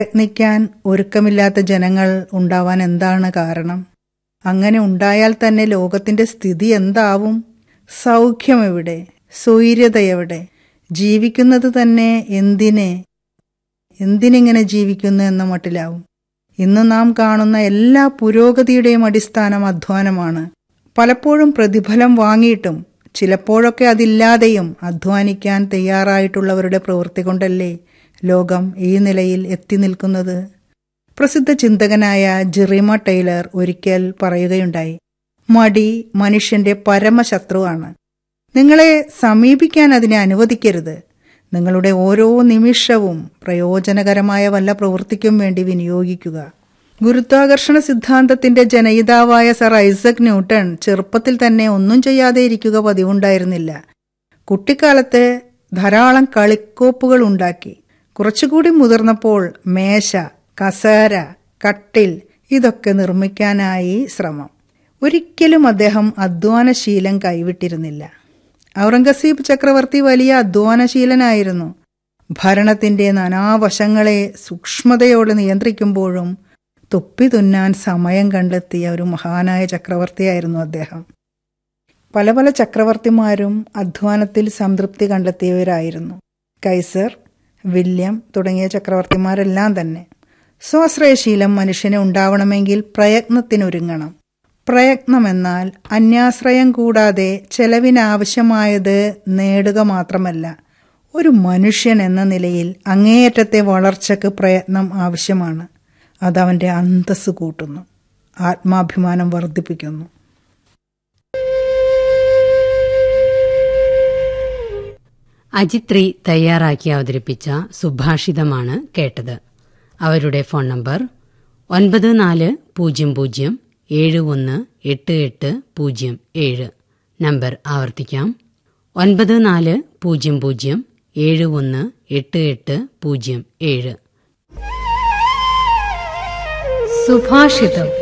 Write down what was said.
പ്രയത്നിക്കാൻ ഒരുക്കമില്ലാത്ത ജനങ്ങൾ ഉണ്ടാവാൻ എന്താണ് കാരണം? അങ്ങനെ ഉണ്ടായാൽ തന്നെ ലോകത്തിന്റെ സ്ഥിതി എന്താവും? സൗഖ്യം എവിടെ? സ്വൈര്യത എവിടെ? ജീവിക്കുന്നത് തന്നെ എന്തിനിങ്ങനെ ജീവിക്കുന്നു എന്ന മട്ടിലാവും. ഇന്ന് നാം കാണുന്ന എല്ലാ പുരോഗതിയുടെയും അടിസ്ഥാനം അധ്വാനമാണ്. പലപ്പോഴും പ്രതിഫലം വാങ്ങിയിട്ടും ചിലപ്പോഴൊക്കെ അതില്ലാതെയും അധ്വാനിക്കാൻ തയ്യാറായിട്ടുള്ളവരുടെ പ്രവൃത്തി കൊണ്ടല്ലേ ലോകം ഈ നിലയിൽ എത്തി നിൽക്കുന്നത്. പ്രസിദ്ധ ചിന്തകനായ ജെറീമ ടൈലർ ഒരിക്കൽ പറയുകയുണ്ടായി, മടി മനുഷ്യന്റെ പരമശത്രുവാണ്. നിങ്ങളെ സമീപിക്കാൻ അതിനെ അനുവദിക്കരുത്. നിങ്ങളുടെ ഓരോ നിമിഷവും പ്രയോജനകരമായ വല്ല പ്രവൃത്തിക്കും വേണ്ടി വിനിയോഗിക്കുക. ഗുരുത്വാകർഷണ സിദ്ധാന്തത്തിന്റെ ജനയിതാവായ സർ ഐസക് ന്യൂട്ടൺ ചെറുപ്പത്തിൽ തന്നെ ഒന്നും ചെയ്യാതെ ഇരിക്കുക പതിവുണ്ടായിരുന്നില്ല. കുട്ടിക്കാലത്ത് ധാരാളം കളിക്കോപ്പുകൾ ഉണ്ടാക്കി. കുറച്ചുകൂടി മുതിർന്നപ്പോൾ മേശ, കസേര, കട്ടിൽ ഇതൊക്കെ നിർമ്മിക്കാനായി ശ്രമം. ഒരിക്കലും അദ്ദേഹം അധ്വാനശീലം കൈവിട്ടിരുന്നില്ല. ഔറംഗസീബ് ചക്രവർത്തി വലിയ അധ്വാനശീലനായിരുന്നു. ഭരണത്തിന്റെ നാനാവശങ്ങളെ സൂക്ഷ്മതയോടെ നിയന്ത്രിക്കുമ്പോഴും തുപ്പി തുന്നാൻ സമയം കണ്ടെത്തിയ ഒരു മഹാനായ ചക്രവർത്തിയായിരുന്നു അദ്ദേഹം. പല പല ചക്രവർത്തിമാരും അധ്വാനത്തിൽ സംതൃപ്തി കണ്ടെത്തിയവരായിരുന്നു. കൈസർ, വില്യം തുടങ്ങിയ ചക്രവർത്തിമാരെല്ലാം തന്നെ. സ്വാശ്രയശീലം മനുഷ്യന് ഉണ്ടാവണമെങ്കിൽ പ്രയത്നത്തിനൊരുങ്ങണം. പ്രയത്നമെന്നാൽ അന്യാശ്രയം കൂടാതെ ചെലവിനാവശ്യമായത് നേടുക മാത്രമല്ല, ഒരു മനുഷ്യൻ എന്ന നിലയിൽ അങ്ങേയറ്റത്തെ വളർച്ചയ്ക്ക് പ്രയത്നം ആവശ്യമാണ്. അതവന്റെ അന്തസ്സ് കൂട്ടുന്നു, ആത്മാഭിമാനം വർദ്ധിപ്പിക്കുന്നു. അജിത്രി തയ്യാറാക്കി അവതരിപ്പിച്ച സുഭാഷിതമാണ് കേട്ടത്. അവരുടെ ഫോൺ നമ്പർ 9400718807. നമ്പർ ആവർത്തിക്കാം, 9400718807. സുഭാഷിതം.